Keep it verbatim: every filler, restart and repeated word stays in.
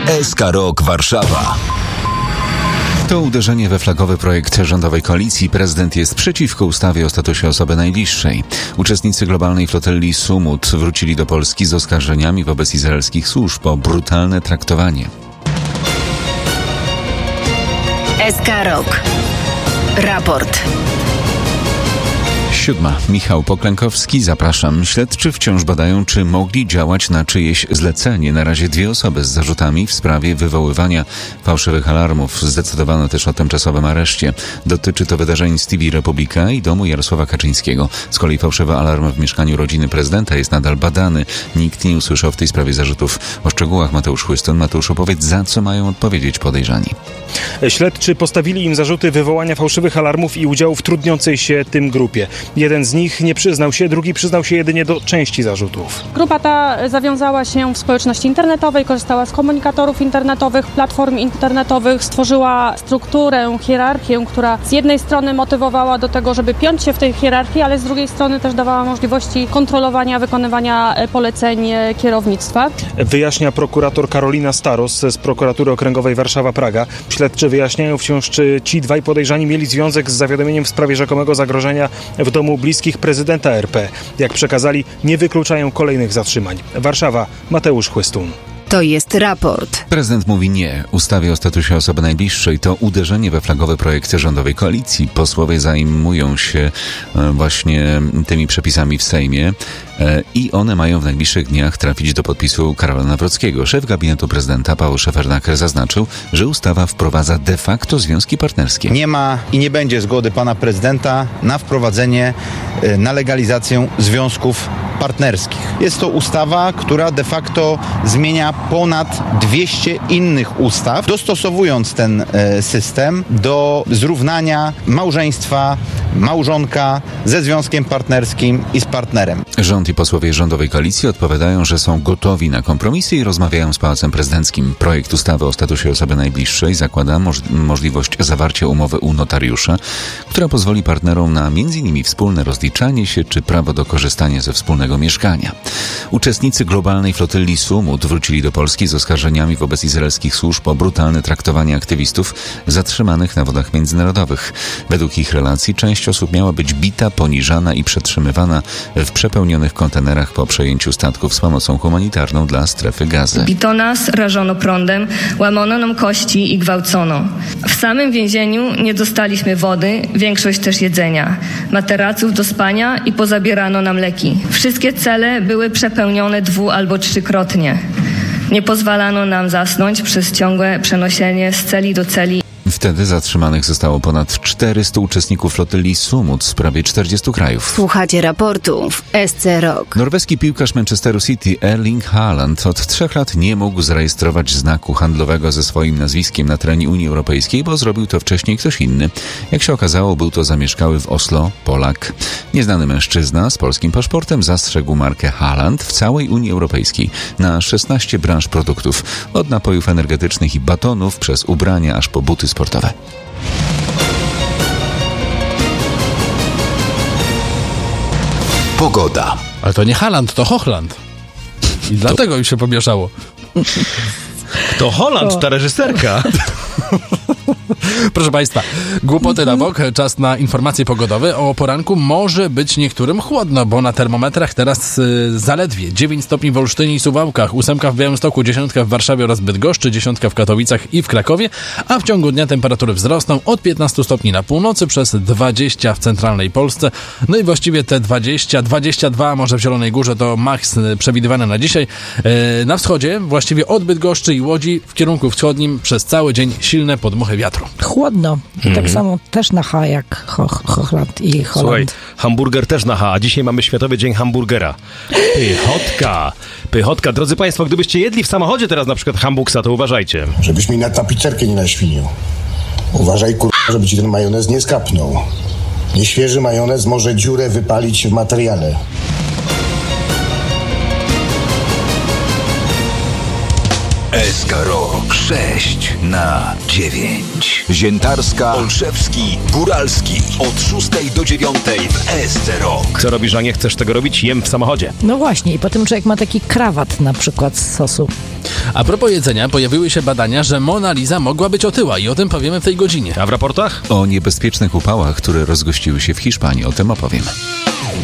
S K Rock Warszawa. To uderzenie we flagowy projekt rządowej koalicji. Prezydent jest przeciwko ustawie o statusie osoby najbliższej. Uczestnicy globalnej flotyli Sumut wrócili do Polski z oskarżeniami wobec izraelskich służb o brutalne traktowanie. S K Rock. Raport. Siódma. Michał Poklękowski, zapraszam. Śledczy wciąż badają, czy mogli działać na czyjeś zlecenie. Na razie dwie osoby z zarzutami w sprawie wywoływania fałszywych alarmów. Zdecydowano też o tymczasowym areszcie. Dotyczy to wydarzeń z T V Republika i domu Jarosława Kaczyńskiego. Z kolei fałszywy alarm w mieszkaniu rodziny prezydenta jest nadal badany. Nikt nie usłyszał w tej sprawie zarzutów. O szczegółach Mateusz Chłystun. Mateusz, opowiedz, za co mają odpowiedzieć podejrzani. Śledczy postawili im zarzuty wywołania fałszywych alarmów i udziału w trudniącej się tym grupie. Jeden z nich nie przyznał się, drugi przyznał się jedynie do części zarzutów. Grupa ta zawiązała się w społeczności internetowej, korzystała z komunikatorów internetowych, platform internetowych, stworzyła strukturę, hierarchię, która z jednej strony motywowała do tego, żeby piąć się w tej hierarchii, ale z drugiej strony też dawała możliwości kontrolowania, wykonywania poleceń kierownictwa. Wyjaśnia prokurator Karolina Staros z prokuratury okręgowej Warszawa-Praga. Śledczy wyjaśniają wciąż, czy ci dwaj podejrzani mieli związek z zawiadomieniem w sprawie rzekomego zagrożenia w domu bliskich prezydenta R P. Jak przekazali, nie wykluczają kolejnych zatrzymań. Warszawa, Mateusz Chłystun. To jest raport. Prezydent mówi nie. Ustawie o statusie osoby najbliższej to uderzenie we flagowy projekt rządowej koalicji. Posłowie zajmują się właśnie tymi przepisami w Sejmie i one mają w najbliższych dniach trafić do podpisu Karola Nawrockiego. Szef gabinetu prezydenta Paweł Szefernaker zaznaczył, że ustawa wprowadza de facto związki partnerskie. Nie ma i nie będzie zgody pana prezydenta na wprowadzenie, na legalizację związków partnerskich. Jest to ustawa, która de facto zmienia ponad dwieście innych ustaw, dostosowując ten e, system do zrównania małżeństwa, małżonka ze związkiem partnerskim i z partnerem. Rząd i posłowie rządowej koalicji odpowiadają, że są gotowi na kompromisy i rozmawiają z Pałacem Prezydenckim. Projekt ustawy o statusie osoby najbliższej zakłada moż- możliwość zawarcia umowy u notariusza, która pozwoli partnerom na między innymi wspólne rozliczanie się czy prawo do korzystania ze wspólnego mieszkania. Uczestnicy globalnej flotyli Sumut wrócili do Polski z oskarżeniami wobec izraelskich służb o brutalne traktowanie aktywistów zatrzymanych na wodach międzynarodowych. Według ich relacji część osób miała być bita, poniżana i przetrzymywana w przepełnionych kontenerach po przejęciu statków z pomocą humanitarną dla strefy Gazy. Bito nas, rażono prądem, łamano nam kości i gwałcono. W samym więzieniu nie dostaliśmy wody, większość też jedzenia, materaców do spania i pozabierano nam leki. Wszystkie cele były przepełnione dwu- albo trzykrotnie. Nie pozwalano nam zasnąć przez ciągłe przenoszenie z celi do celi. Wtedy zatrzymanych zostało ponad czterystu uczestników flotyli Sumut z prawie czterdziestu krajów. Słuchacie raportu w S C Rock. Norweski piłkarz Manchesteru City Erling Haaland od trzech lat nie mógł zarejestrować znaku handlowego ze swoim nazwiskiem na terenie Unii Europejskiej, bo zrobił to wcześniej ktoś inny. Jak się okazało, był to zamieszkały w Oslo Polak. Nieznany mężczyzna z polskim paszportem zastrzegł markę Haaland w całej Unii Europejskiej na szesnaście branż produktów. Od napojów energetycznych i batonów przez ubrania aż po buty sportowe. Pogoda. Ale to nie Haaland, to Hochland. I to... dlatego już się pomieszało. To Holland, ta reżyserka. Proszę Państwa, głupoty na bok, czas na informacje pogodowe. O poranku może być niektórym chłodno, bo na termometrach teraz y, zaledwie dziewięć stopni w Olsztynie i Suwałkach, ósemka w Białymstoku, dziesiątka w Warszawie oraz Bydgoszczy, dziesiątka w Katowicach i w Krakowie, a w ciągu dnia temperatury wzrosną od piętnastu stopni na północy przez dwadzieścia w centralnej Polsce. No i właściwie te dwadzieścia, dwadzieścia dwa może w Zielonej Górze to maks przewidywane na dzisiaj. Y, na wschodzie, właściwie od Bydgoszczy i Łodzi w kierunku wschodnim przez cały dzień silne podmuchy wiatru. Chłodno. I mm. tak samo też na H jak Ho- Hochland i Holland. Słuchaj, hamburger też na H, a dzisiaj mamy Światowy Dzień Hamburgera. Pychotka. Pychotka. Drodzy Państwo, gdybyście jedli w samochodzie teraz na przykład hamburgsa, to uważajcie. Żebyś mi na tapicerkę nie naświnił. Uważaj, kur... żeby ci ten majonez nie skapnął. Nieświeży majonez może dziurę wypalić w materiale. S K Rock sześć na dziewięć. Ziętarska, Olszewski, Góralski. Od szóstej do dziewiątej w S C Rock. Co robisz, a nie chcesz tego robić? Jem w samochodzie. No właśnie, i potem człowiek ma taki krawat na przykład z sosu. A propos jedzenia, pojawiły się badania, że Mona Lisa mogła być otyła i o tym powiemy w tej godzinie. A w raportach? O niebezpiecznych upałach, które rozgościły się w Hiszpanii. O tym opowiem.